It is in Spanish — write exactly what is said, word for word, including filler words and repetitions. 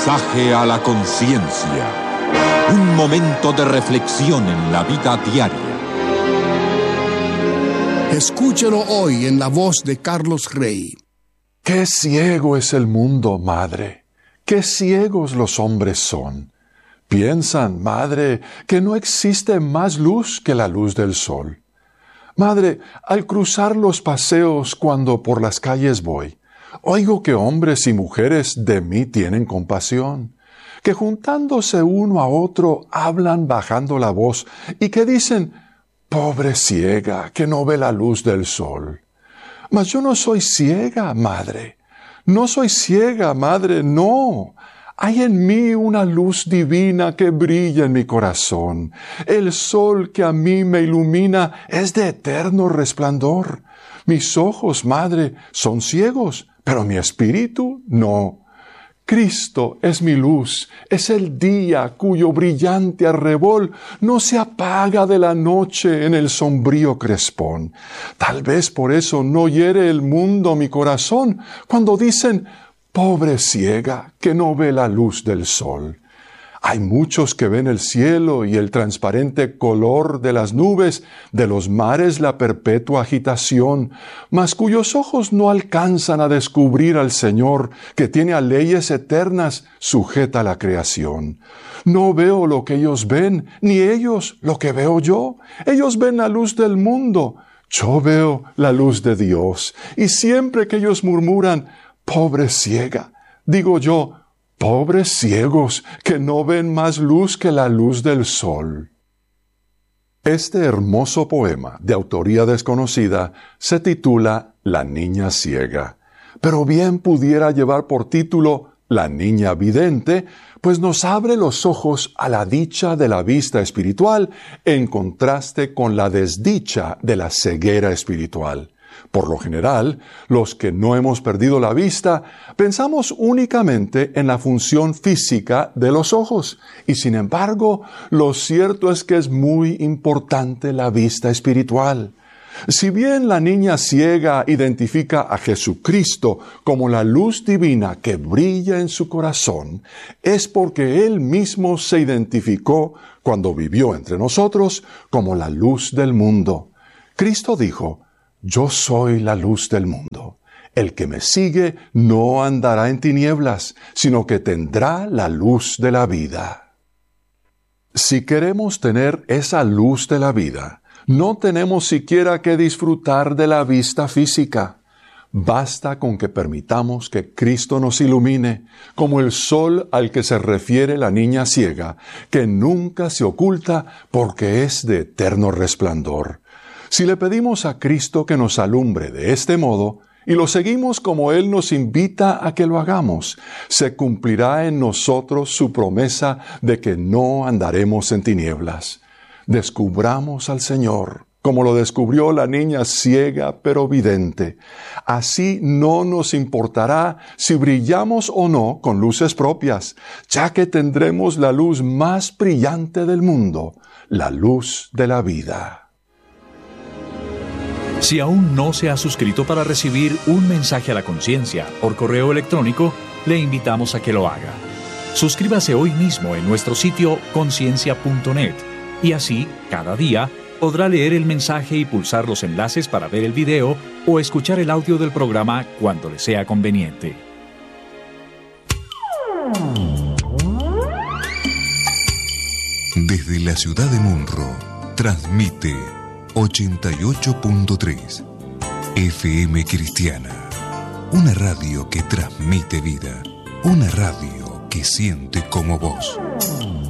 Mensaje a la conciencia. Un momento de reflexión en la vida diaria. Escúchelo hoy en la voz de Carlos Rey. Qué ciego es el mundo, madre. Qué ciegos los hombres son. Piensan, madre, que no existe más luz que la luz del sol. Madre, al cruzar los paseos cuando por las calles voy, oigo que hombres y mujeres de mí tienen compasión, que juntándose uno a otro hablan bajando la voz y que dicen, pobre ciega que no ve la luz del sol. Mas yo no soy ciega, madre. No soy ciega, madre, no. Hay en mí una luz divina que brilla en mi corazón. El sol que a mí me ilumina es de eterno resplandor. Mis ojos, madre, son ciegos, pero mi espíritu no. Cristo es mi luz, es el día cuyo brillante arrebol no se apaga de la noche en el sombrío crespón. Tal vez por eso no hiere el mundo mi corazón cuando dicen, pobre ciega que no ve la luz del sol. Hay muchos que ven el cielo y el transparente color de las nubes, de los mares la perpetua agitación, mas cuyos ojos no alcanzan a descubrir al Señor, que tiene a leyes eternas sujeta la creación. No veo lo que ellos ven, ni ellos lo que veo yo. Ellos ven la luz del mundo, yo veo la luz de Dios. Y siempre que ellos murmuran, pobre ciega, digo yo, pobres ciegos que no ven más luz que la luz del sol. Este hermoso poema, de autoría desconocida, se titula La niña ciega, pero bien pudiera llevar por título La niña vidente, pues nos abre los ojos a la dicha de la vista espiritual en contraste con la desdicha de la ceguera espiritual. Por lo general, los que no hemos perdido la vista, pensamos únicamente en la función física de los ojos, y sin embargo, lo cierto es que es muy importante la vista espiritual. Si bien la niña ciega identifica a Jesucristo como la luz divina que brilla en su corazón, es porque Él mismo se identificó, cuando vivió entre nosotros, como la luz del mundo. Cristo dijo, yo soy la luz del mundo. El que me sigue no andará en tinieblas, sino que tendrá la luz de la vida. Si queremos tener esa luz de la vida, no tenemos siquiera que disfrutar de la vista física. Basta con que permitamos que Cristo nos ilumine, como el sol al que se refiere la niña ciega, que nunca se oculta porque es de eterno resplandor. Si le pedimos a Cristo que nos alumbre de este modo, y lo seguimos como Él nos invita a que lo hagamos, se cumplirá en nosotros su promesa de que no andaremos en tinieblas. Descubramos al Señor, como lo descubrió la niña ciega pero vidente. Así no nos importará si brillamos o no con luces propias, ya que tendremos la luz más brillante del mundo, la luz de la vida. Si aún no se ha suscrito para recibir un mensaje a la conciencia por correo electrónico, le invitamos a que lo haga. Suscríbase hoy mismo en nuestro sitio conciencia punto net y así, cada día, podrá leer el mensaje y pulsar los enlaces para ver el video o escuchar el audio del programa cuando le sea conveniente. Desde la ciudad de Munro, transmite ochenta y ocho punto tres F M Cristiana, una radio que transmite vida, una radio que siente como vos.